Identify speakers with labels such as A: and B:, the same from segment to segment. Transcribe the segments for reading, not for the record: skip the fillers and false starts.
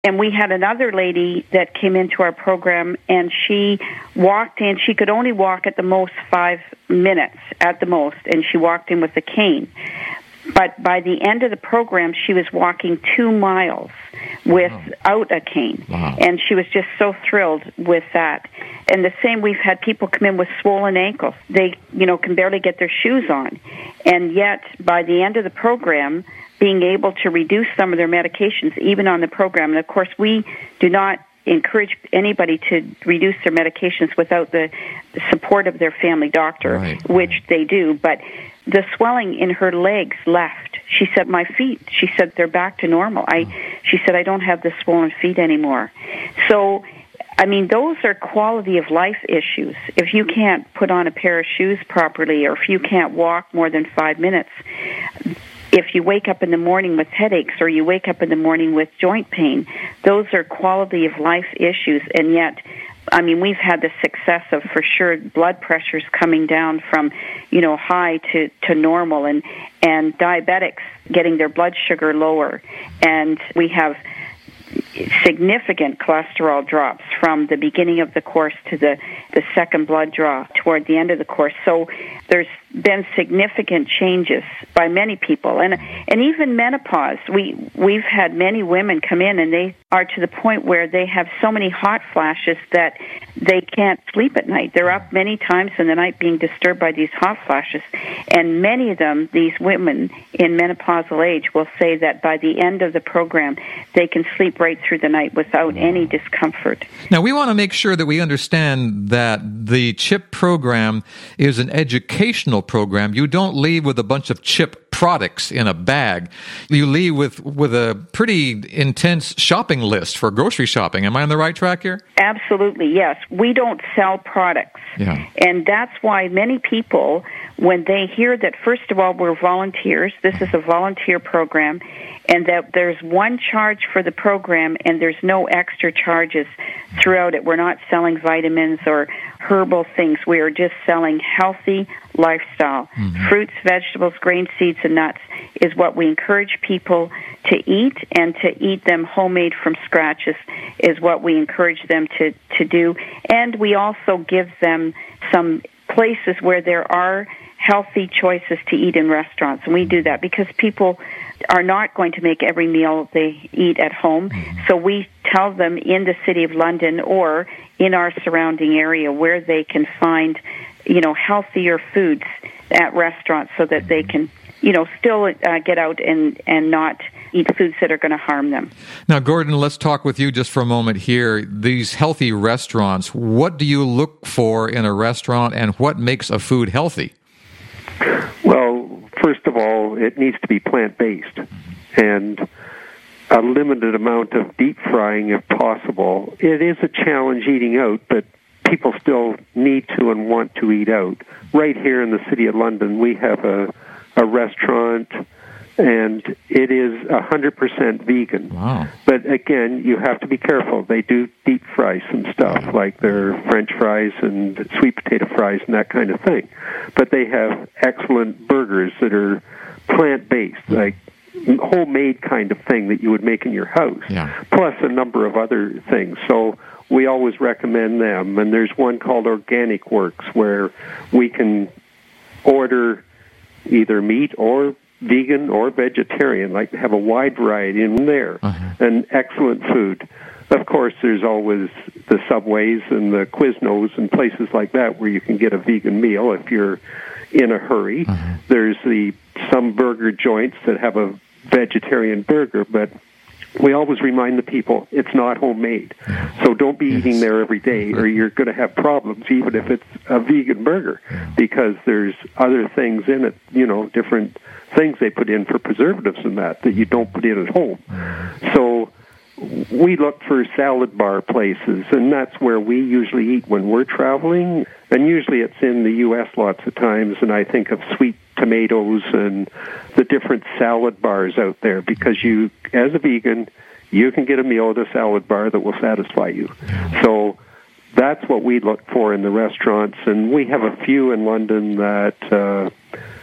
A: And we had another lady that came into our program, and she walked in. She could only walk at the most 5 minutes, at the most, and she walked in with a cane. But by the end of the program, she was walking 2 miles without a cane.
B: Wow.
A: And she was just so thrilled with that. And the same, we've had people come in with swollen ankles. They, can barely get their shoes on. And yet, by the end of the program, being able to reduce some of their medications, even on the program. And, of course, we do not encourage anybody to reduce their medications without the support of their family doctor,
B: right,
A: which they do. But the swelling in her legs left. She said, my feet, she said, they're back to normal. She said, I don't have the swollen feet anymore. So, those are quality of life issues. If you can't put on a pair of shoes properly, or if you can't walk more than 5 minutes, if you wake up in the morning with headaches, or you wake up in the morning with joint pain, those are quality of life issues. And yet, we've had the success of, for sure, blood pressures coming down from, high to normal, and diabetics getting their blood sugar lower. And we have significant cholesterol drops from the beginning of the course to the second blood draw toward the end of the course. So there's been significant changes by many people. And even menopause, we've had many women come in, and they are to the point where they have so many hot flashes that they can't sleep at night. They're up many times in the night being disturbed by these hot flashes. And many of them, these women in menopausal age, will say that by the end of the program, they can sleep right through the night without any discomfort.
B: Now, we want to make sure that we understand that the CHIP program is an educational program. You don't leave with a bunch of CHIP products in a bag. You leave with a pretty intense shopping list for grocery shopping. Am I on the right track here?
A: Absolutely, yes. We don't sell products.
B: Yeah.
A: And that's why many people, when they hear that, first of all, we're volunteers, this is a volunteer program, and that there's one charge for the program and there's no extra charges throughout it. We're not selling vitamins or herbal things. We are just selling healthy lifestyle. Mm-hmm. Fruits, vegetables, grains, seeds, and nuts is what we encourage people to eat, and to eat them homemade from scratch is what we encourage them to do. And we also give them some places where there are healthy choices to eat in restaurants. And we do that because people are not going to make every meal they eat at home. Mm-hmm. So we tell them in the City of London or in our surrounding area where they can find, healthier foods at restaurants so that they can, still get out and not eat foods that are going to harm them.
B: Now, Gordon, let's talk with you just for a moment here. These healthy restaurants, what do you look for in a restaurant, and what makes a food healthy?
C: Well, first of all, it needs to be plant-based, and a limited amount of deep frying if possible. It is a challenge eating out, but people still need to and want to eat out. Right here in the City of London, we have a restaurant, and it is 100% vegan.
B: Wow.
C: But again, you have to be careful. They do deep fry some stuff, like their French fries and sweet potato fries and that kind of thing. But they have excellent burgers that are plant-based, like homemade kind of thing that you would make in your house, plus a number of other things. So we always recommend them. And there's one called Organic Works where we can order either meat or vegan or vegetarian, like have a wide variety in there, and excellent food. Of course, there's always the Subways and the Quiznos and places like that where you can get a vegan meal if you're in a hurry. There's some burger joints that have a vegetarian burger, but we always remind the people it's not homemade. So don't be eating there every day or you're going to have problems, even if it's a vegan burger, because there's other things in it, different things they put in for preservatives and that you don't put in at home. So we look for salad bar places, and that's where we usually eat when we're traveling. And usually it's in the U.S. lots of times, and I think of Sweet Tomatoes and the different salad bars out there, because you, as a vegan, you can get a meal at a salad bar that will satisfy you. So that's what we look for in the restaurants, and we have a few in London that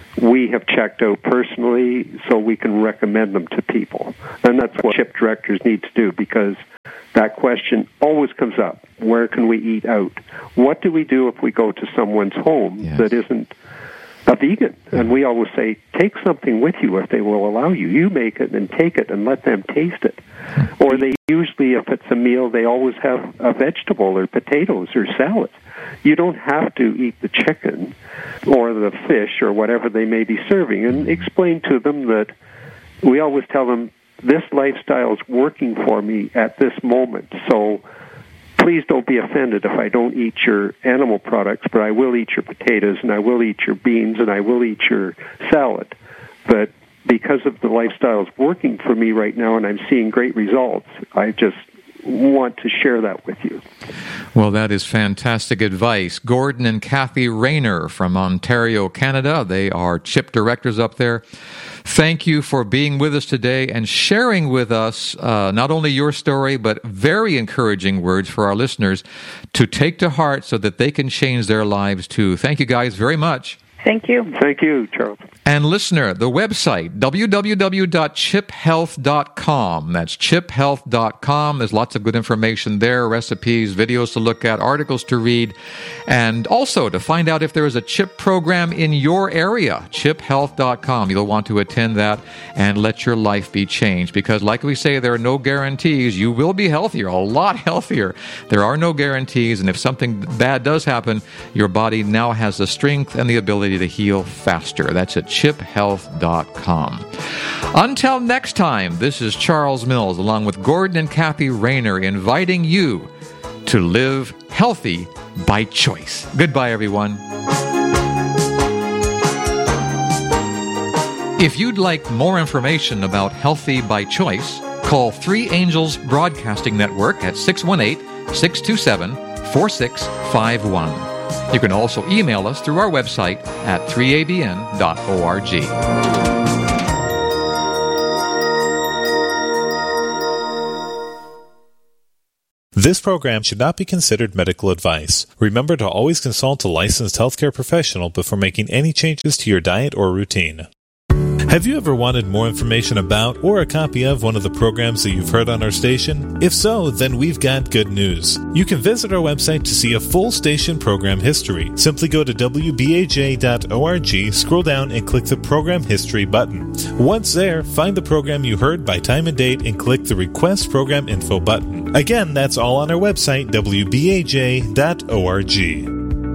C: we have checked out personally so we can recommend them to people. And that's what CHIP directors need to do, because that question always comes up. Where can we eat out? What do we do if we go to someone's home that isn't a vegan? And we always say, take something with you if they will allow you. You make it and take it and let them taste it. Or they usually, if it's a meal, they always have a vegetable or potatoes or salad. You don't have to eat the chicken or the fish or whatever they may be serving. And explain to them that we always tell them, this lifestyle is working for me at this moment. So please don't be offended if I don't eat your animal products, but I will eat your potatoes, and I will eat your beans, and I will eat your salad. But because of the lifestyle is working for me right now and I'm seeing great results, I just want to share that with you.
B: Well, that is fantastic advice. Gordon and Kathy Rayner from Ontario, Canada. They are CHIP directors up there. Thank you for being with us today and sharing with us not only your story, but very encouraging words for our listeners to take to heart so that they can change their lives too. Thank you guys very much.
A: Thank you.
C: Thank you, Charles.
B: And listener, the website, www.chiphealth.com. That's chiphealth.com. There's lots of good information there, recipes, videos to look at, articles to read, and also to find out if there is a CHIP program in your area, chiphealth.com. You'll want to attend that and let your life be changed, because like we say, there are no guarantees. You will be healthier, a lot healthier. There are no guarantees, and if something bad does happen, your body now has the strength and the ability to heal faster. That's at chiphealth.com. Until next time, this is Charles Mills along with Gordon and Kathy Rayner inviting you to live healthy by choice. Goodbye, everyone. If you'd like more information about Healthy by Choice, call 3 Angels Broadcasting Network at 618-627-4651. You can also email us through our website at 3abn.org.
D: This program should not be considered medical advice. Remember to always consult a licensed healthcare professional before making any changes to your diet or routine. Have you ever wanted more information about or a copy of one of the programs that you've heard on our station? If so, then we've got good news. You can visit our website to see a full station program history. Simply go to wbaj.org, scroll down, and click the Program History button. Once there, find the program you heard by time and date and click the Request Program Info button. Again, that's all on our website, wbaj.org.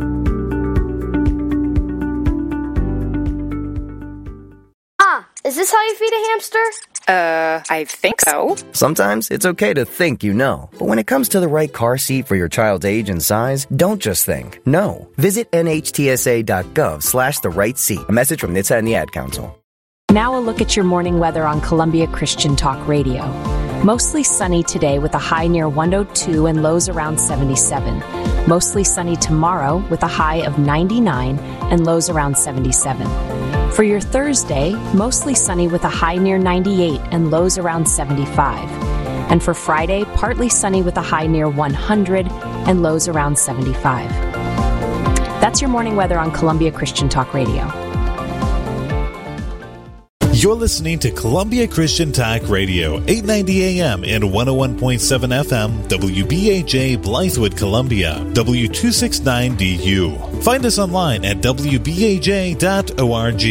E: Is this how you feed a hamster?
F: I think so.
G: Sometimes it's okay to think you know, but when it comes to the right car seat for your child's age and size, don't just think. No. Visit nhtsa.gov/the-right seat. A message from NHTSA and the Ad Council.
H: Now a look at your morning weather on Columbia Christian Talk Radio. Mostly sunny today with a high near 102 and lows around 77. Mostly sunny tomorrow with a high of 99 and lows around 77. For your Thursday, mostly sunny with a high near 98 and lows around 75. And for Friday, partly sunny with a high near 100 and lows around 75. That's your morning weather on Columbia Christian Talk Radio.
D: You're listening to Columbia Christian Talk Radio, 890 AM and 101.7 FM, WBAJ Blythewood, Columbia, W269DU. Find us online at WBAJ.org.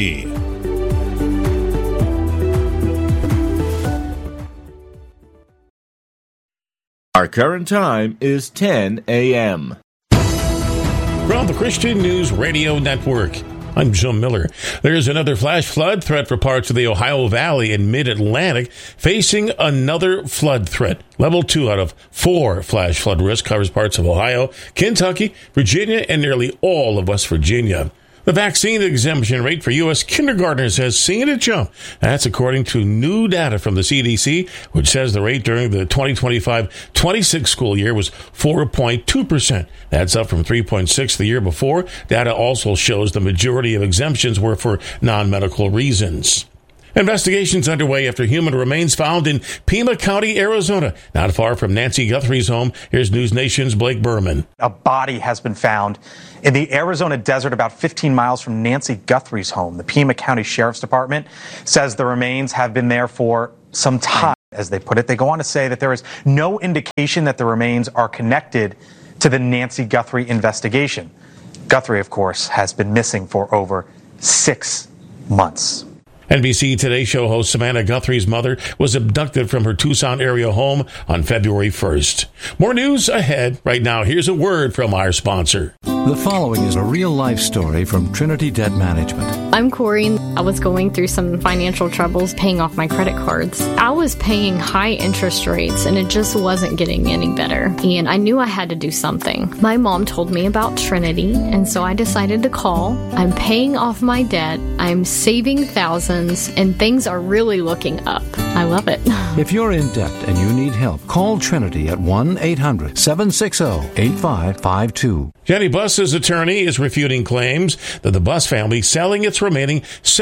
I: Our current time is 10 a.m.
J: From the Christian News Radio Network, I'm Jim Miller. There's another flash flood threat for parts of the Ohio Valley and Mid-Atlantic, facing another flood threat. Level 2 out of 4 flash flood risk covers parts of Ohio, Kentucky, Virginia, and nearly all of West Virginia. The vaccine exemption rate for U.S. kindergartners has seen a jump. That's according to new data from the CDC, which says the rate during the 2025-26 school year was 4.2%. That's up from 3.6% the year before. Data also shows the majority of exemptions were for non-medical reasons. Investigations underway after human remains found in Pima County, Arizona, not far from Nancy Guthrie's home. Here's News Nation's Blake Berman.
K: A body has been found in the Arizona desert about 15 miles from Nancy Guthrie's home. The Pima County Sheriff's Department says the remains have been there for some time, as they put it. They go on to say that there is no indication that the remains are connected to the Nancy Guthrie investigation. Guthrie, of course, has been missing for over 6 months.
J: NBC Today show host Savannah Guthrie's mother was abducted from her Tucson area home on February 1st. More news ahead. Right now, here's a word from our sponsor.
L: The following is a real-life story from Trinity Debt Management.
M: I'm Corey. I was going through some financial troubles paying off my credit cards. I was paying high interest rates, and it just wasn't getting any better. And I knew I had to do something. My mom told me about Trinity, and so I decided to call. I'm paying off my debt. I'm saving thousands, and things are really looking up. I love it.
L: If you're in debt and you need help, call Trinity at 1-800-760-8552.
J: Jenny Buss's attorney is refuting claims that the Buss family selling its remaining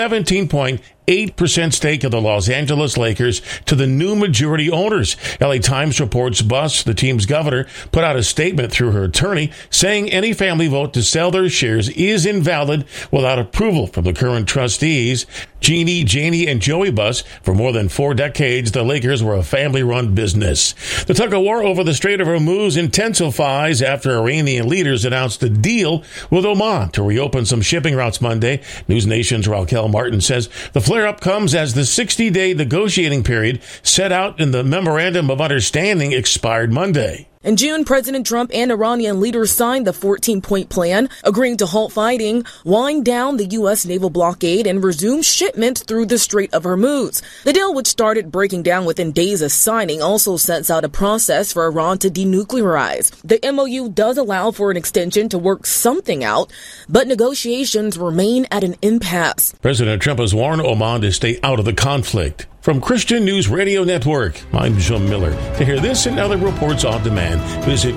J: 17.8% stake of the Los Angeles Lakers to the new majority owners. LA Times reports Buss, the team's governor, put out a statement through her attorney saying any family vote to sell their shares is invalid without approval from the current trustees. Jeannie, Janie, and Joey Buss. For more than 4 decades, the Lakers were a family-run business. The tug-of-war over the Strait of Hormuz intensifies after Iranian leaders announced a deal with Oman to reopen some shipping routes Monday. News Nation's Raquel Martin says the flare-up comes as the 60-day negotiating period set out in the Memorandum of Understanding expired Monday.
N: In June, President Trump and Iranian leaders signed the 14-point plan, agreeing to halt fighting, wind down the U.S. naval blockade, and resume shipment through the Strait of Hormuz. The deal, which started breaking down within days of signing, also sets out a process for Iran to denuclearize. The MOU does allow for an extension to work something out, but negotiations remain at an impasse.
J: President Trump has warned Oman to stay out of the conflict. From Christian News Radio Network, I'm Jim Miller. To hear this and other reports on demand, visit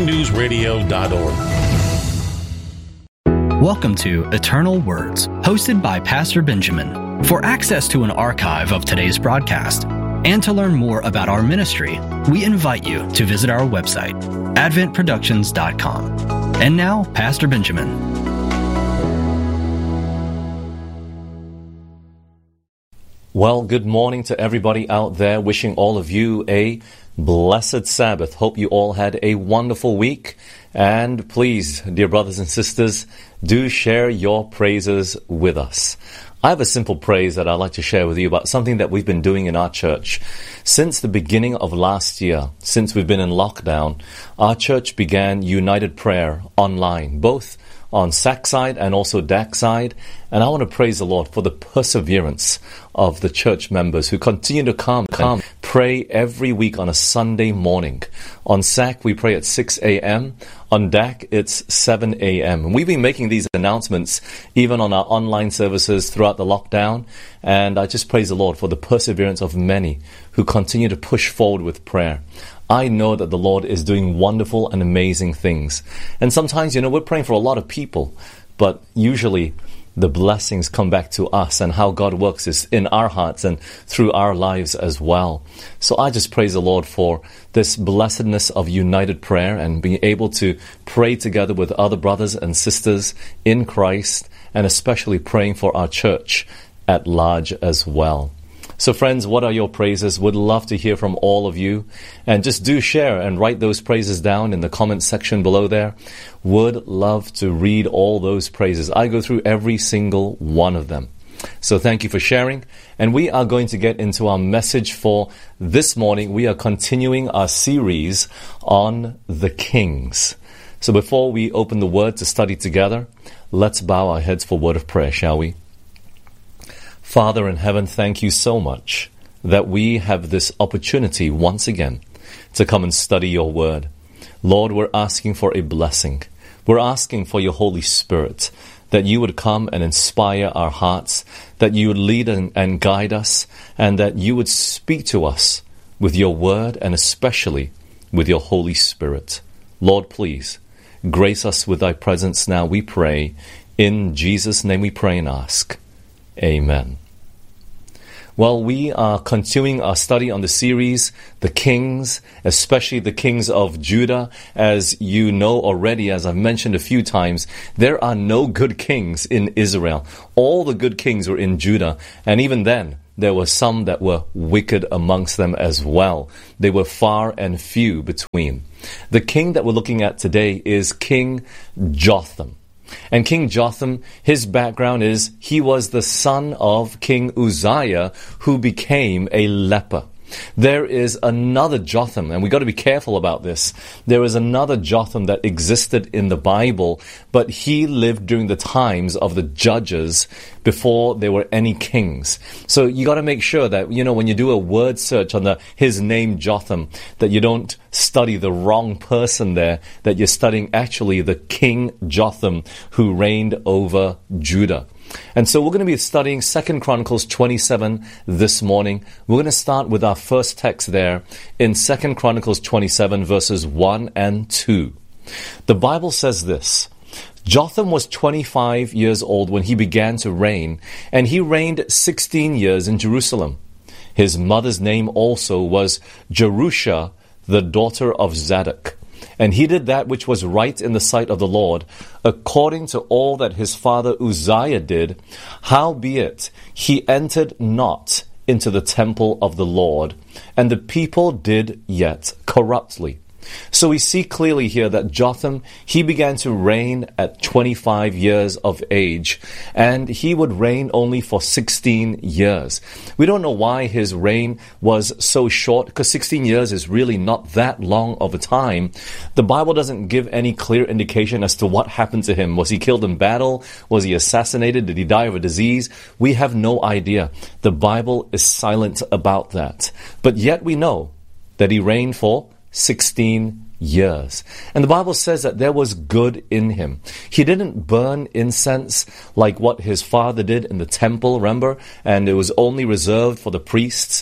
J: ChristianNewsRadio.org.
O: Welcome to Eternal Words, hosted by Pastor Benjamin. For access to an archive of today's broadcast and to learn more about our ministry, we invite you to visit our website, adventproductions.com. And now, Pastor Benjamin.
P: Well, good morning to everybody out there. Wishing all of you a blessed Sabbath. Hope you all had a wonderful week. And please, dear brothers and sisters, do share your praises with us. I have a simple praise that I'd like to share with you about something that we've been doing in our church. Since the beginning of last year, since we've been in lockdown, our church began United Prayer online, both on SAC side and also DAC side. And I want to praise the Lord for the perseverance of the church members who continue to come, pray every week on a Sunday morning. On SAC, we pray at 6 a.m. On DAC, it's 7 a.m. And we've been making these announcements even on our online services throughout the lockdown. And I just praise the Lord for the perseverance of many who continue to push forward with prayer. I know that the Lord is doing wonderful and amazing things. And sometimes, we're praying for a lot of people, but usually the blessings come back to us, and how God works is in our hearts and through our lives as well. So I just praise the Lord for this blessedness of united prayer and being able to pray together with other brothers and sisters in Christ, and especially praying for our church at large as well. So friends, what are your praises? Would love to hear from all of you. And just do share and write those praises down in the comment section below there. Would love to read all those praises. I go through every single one of them. So thank you for sharing. And we are going to get into our message for this morning. We are continuing our series on the Kings. So before we open the Word to study together, let's bow our heads for a word of prayer, shall we? Father in heaven, thank you so much that we have this opportunity once again to come and study your word. Lord, we're asking for a blessing. We're asking for your Holy Spirit, that you would come and inspire our hearts, that you would lead and guide us, and that you would speak to us with your word and especially with your Holy Spirit. Lord, please grace us with thy presence now, we pray. In Jesus' name we pray and ask. Amen. Well, we are continuing our study on the series, The Kings, especially the kings of Judah. As you know already, as I've mentioned a few times, there are no good kings in Israel. All the good kings were in Judah. And even then, there were some that were wicked amongst them as well. They were far and few between. The king that we're looking at today is King Jotham. And King Jotham, his background is he was the son of King Uzziah, who became a leper. There is another Jotham, and we've got to be careful about this. There is another Jotham that existed in the Bible, but he lived during the times of the judges before there were any kings. So you got to make sure that, when you do a word search on his name Jotham, that you don't study the wrong person there, that you're studying actually the King Jotham who reigned over Judah. And so we're going to be studying 2 Chronicles 27 this morning. We're going to start with our first text there in 2 Chronicles 27 verses 1 and 2. The Bible says this: Jotham was 25 years old when he began to reign, and he reigned 16 years in Jerusalem. His mother's name also was Jerusha, the daughter of Zadok. And he did that which was right in the sight of the Lord, according to all that his father Uzziah did. Howbeit, he entered not into the temple of the Lord, and the people did yet corruptly. So we see clearly here that Jotham, he began to reign at 25 years of age, and he would reign only for 16 years. We don't know why his reign was so short, because 16 years is really not that long of a time. The Bible doesn't give any clear indication as to what happened to him. Was he killed in battle? Was he assassinated? Did he die of a disease? We have no idea. The Bible is silent about that. But yet we know that he reigned for 16 years. And the Bible says that there was good in him. He didn't burn incense like what his father did in the temple, remember? And it was only reserved for the priests.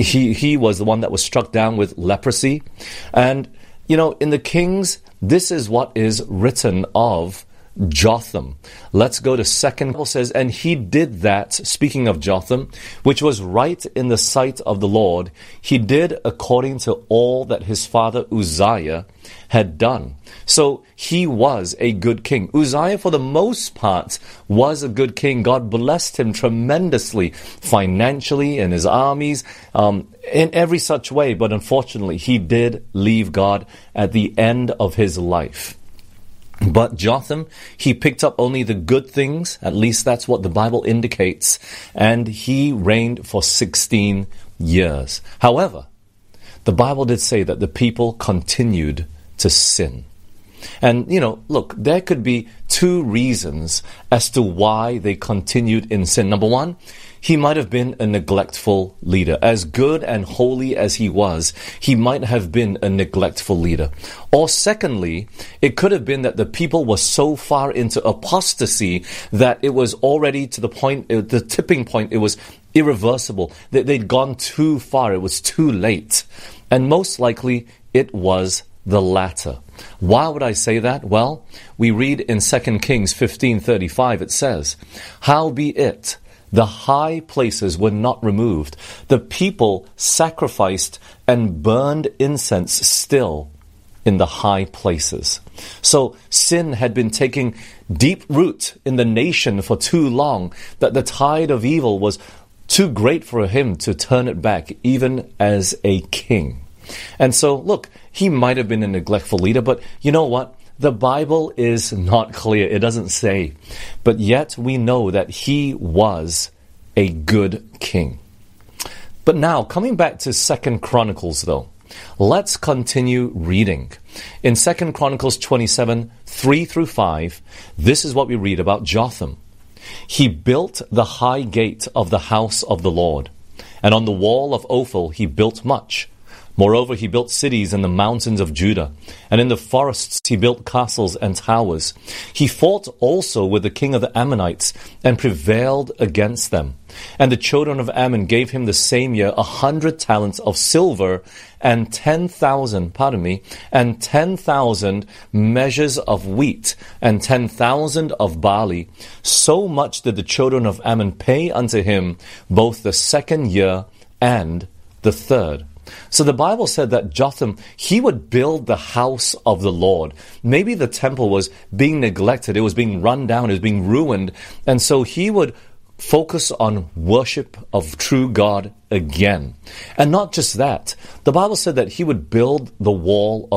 P: He was the one that was struck down with leprosy. And, in the Kings, this is what is written of Jotham. Let's go to 2nd. Bible says, and he did that, speaking of Jotham, which was right in the sight of the Lord. He did according to all that his father Uzziah had done. So he was a good king. Uzziah, for the most part, was a good king. God blessed him tremendously, financially, in his armies, in every such way. But unfortunately, he did leave God at the end of his life. But Jotham, he picked up only the good things, at least that's what the Bible indicates, and he reigned for 16 years. However, the Bible did say that the people continued to sin. And, look, there could be two reasons as to why they continued in sin. Number one, he might have been a neglectful leader. As good and holy as he was, he might have been a neglectful leader. Or secondly, it could have been that the people were so far into apostasy that it was already to the point, the tipping point, it was irreversible. They'd gone too far. It was too late. And most likely, it was the latter. Why would I say that? Well, we read in 2 Kings 15:35, it says, Howbeit, the high places were not removed. The people sacrificed and burned incense still in the high places. So sin had been taking deep root in the nation for too long, that the tide of evil was too great for him to turn it back, even as a king. And so, look, he might have been a neglectful leader, but you know what? The Bible is not clear. It doesn't say. But yet we know that he was a good king. But now, coming back to 2 Chronicles, though, let's continue reading. In 2 Chronicles 27, 3 through 5, this is what we read about Jotham. He built the high gate of the house of the Lord, and on the wall of Ophel he built much. Moreover, he built cities in the mountains of Judah, and in the forests he built castles and towers. He fought also with the king of the Ammonites, and prevailed against them. And the children of Ammon gave him the same year 100 talents of silver, and 10,000 measures of wheat, and 10,000 of barley. So much did the children of Ammon pay unto him, both the second year and the third. So the Bible said that Jotham, he would build the house of the Lord. Maybe the temple was being neglected, it was being run down, it was being ruined, and so he would focus on worship of true God again. And not just that, the Bible said that he would build the wall of